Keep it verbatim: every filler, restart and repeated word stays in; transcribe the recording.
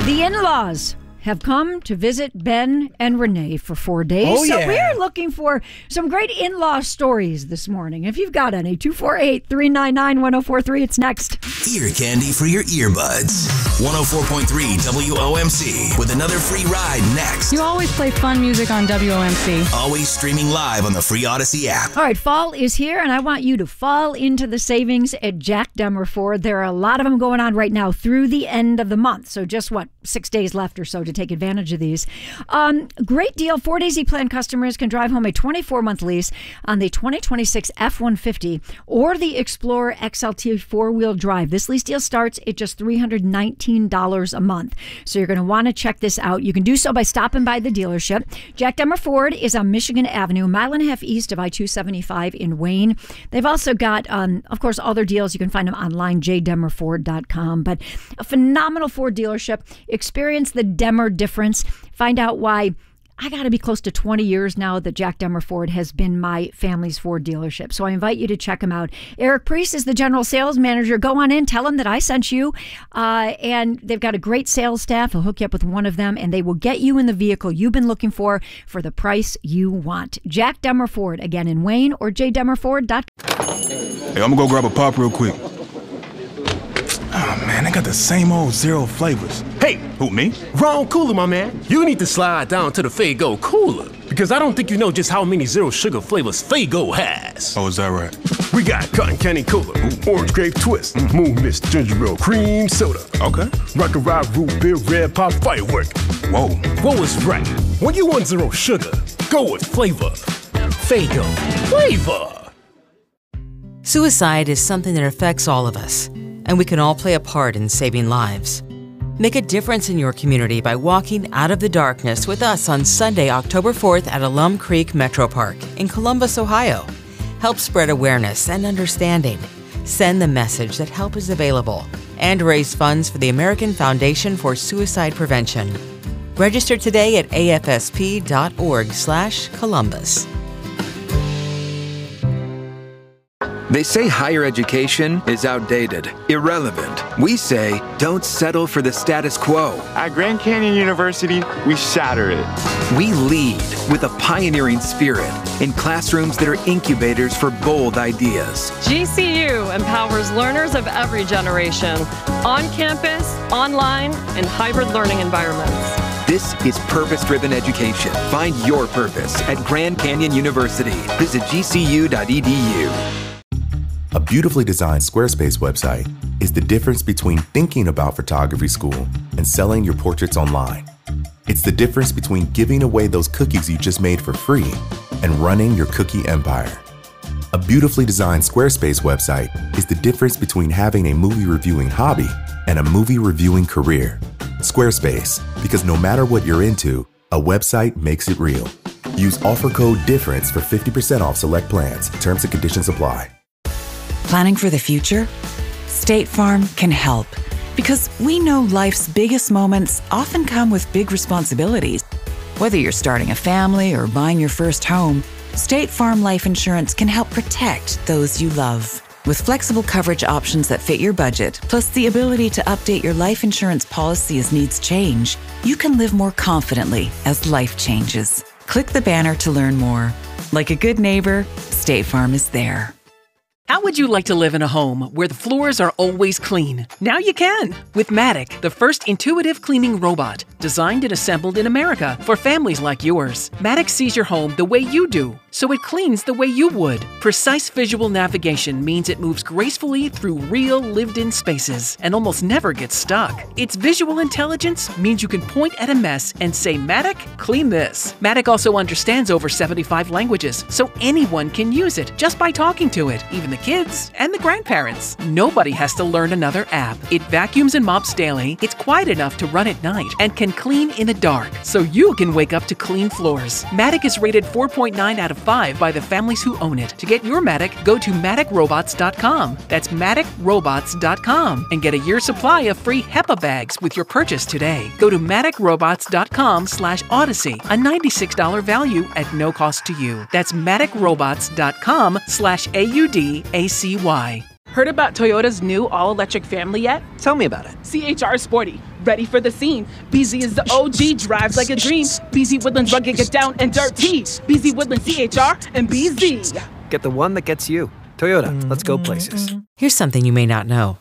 The in-laws have come to visit Ben and Renee for four days. Oh, so yeah. we're looking for some great in-law stories this morning. If you've got any, two four eight, three nine nine, one oh four three. It's next. Ear candy for your earbuds. one oh four point three W O M C with another free ride next. You always play fun music on W O M C. Always streaming live on the free Odyssey app. All right, fall is here, and I want you to fall into the savings at Jack Demmer Ford. There are a lot of them going on right now through the end of the month. So just, what, six days left or so to take advantage of these. Um, great deal. Ford Easy Plan customers can drive home a twenty-four month lease on the twenty twenty-six F one fifty or the Explorer X L T four-wheel drive. This lease deal starts at just three hundred nineteen dollars a month. So you're going to want to check this out. You can do so by stopping by the dealership. Jack Demmer Ford is on Michigan Avenue, a mile and a half east of I two seventy-five in Wayne. They've also got, um, of course, all their deals. You can find them online, j demmer ford dot com. But a phenomenal Ford dealership. Experience the Demmer difference. Find out why I got to be close to twenty years now that Jack Demmer Ford has been my family's Ford dealership. So I invite you to check him out. Eric Priest is the general sales manager. Go on in, tell him that I sent you. Uh, and they've got a great sales staff. He'll hook you up with one of them, and they will get you in the vehicle you've been looking for for the price you want. Jack Demmer Ford, again in Wayne, or j demmer ford dot com. Hey, I'm gonna go grab a pop real quick. Oh, man, they got the same old zero flavors. Hey, Who, me? wrong cooler, my man. You need to slide down to the Faygo cooler because I don't think you know just how many zero sugar flavors Faygo has. Oh, is that right? We got cotton candy cola, orange grape twist, moon mist ginger ale cream soda, Okay. rock and ride root beer red pop firework. Whoa. What was right? When you want zero sugar, go with flavor. Faygo, flavor. Suicide is something that affects all of us, and we can all play a part in saving lives. Make a difference in your community by walking out of the darkness with us on Sunday, October fourth at Alum Creek Metro Park in Columbus, Ohio. Help spread awareness and understanding. Send the message that help is available and raise funds for the American Foundation for Suicide Prevention. Register today at a f s p dot org slash Columbus. They say higher education is outdated, irrelevant. We say don't settle for the status quo. At Grand Canyon University, we shatter it. We lead with a pioneering spirit in classrooms that are incubators for bold ideas. G C U empowers learners of every generation, on campus, online, and hybrid learning environments. This is purpose-driven education. Find your purpose at Grand Canyon University. Visit g c u dot e d u. A beautifully designed Squarespace website is the difference between thinking about photography school and selling your portraits online. It's the difference between giving away those cookies you just made for free and running your cookie empire. A beautifully designed Squarespace website is the difference between having a movie reviewing hobby and a movie reviewing career. Squarespace, because no matter what you're into, a website makes it real. Use offer code DIFFERENCE for fifty percent off select plans. Terms and conditions apply. Planning for the future? State Farm can help because we know life's biggest moments often come with big responsibilities. Whether you're starting a family or buying your first home, State Farm Life Insurance can help protect those you love. With flexible coverage options that fit your budget, plus the ability to update your life insurance policy as needs change, you can live more confidently as life changes. Click the banner to learn more. Like a good neighbor, State Farm is there. How would you like to live in a home where the floors are always clean? Now you can with Matic, the first intuitive cleaning robot, designed and assembled in America for families like yours. Matic sees your home the way you do, so it cleans the way you would. Precise visual navigation means it moves gracefully through real lived-in spaces and almost never gets stuck. Its visual intelligence means you can point at a mess and say, Matic, clean this. Matic also understands over seventy-five languages, so anyone can use it just by talking to it, even the kids and the grandparents. Nobody has to learn another app. It vacuums and mops daily, it's quiet enough to run at night, and can clean in the dark, so you can wake up to clean floors. Matic is rated four point nine out of five by the families who own it. To get your Matic, go to matic robots dot com. That's matic robots dot com and get a year's supply of free HEPA bags with your purchase today. Go to matic robots dot com slash odyssey, a ninety-six dollars value at no cost to you. That's matic robots dot com slash A U D A C Y. Heard about Toyota's new all-electric family yet? Tell me about it. C H R Sporty, ready for the scene. B Z is the O G, drives like a dream. B Z Woodlands rugged, get down and dirty. B Z Woodlands C H R and B Z. Get the one that gets you. Toyota, let's go places. Here's something you may not know.